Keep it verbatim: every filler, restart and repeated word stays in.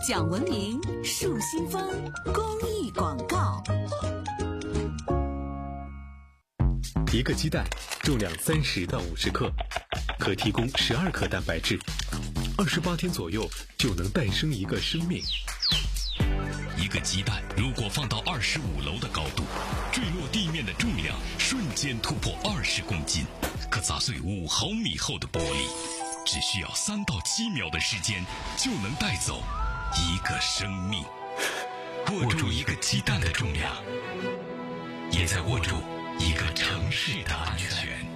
讲文明树新风公益广告。 一个鸡蛋重量三十到五十克，可提供十二克蛋白质，二十八天左右就能诞生一个生命。 一个鸡蛋如果放到二十五楼的高度，坠落地面的重量瞬间突破二十公斤，可砸碎五毫米厚的玻璃，只需要三到七秒的时间就能带走一个生命。握住一个鸡蛋的重量，也在握住一个城市的安全。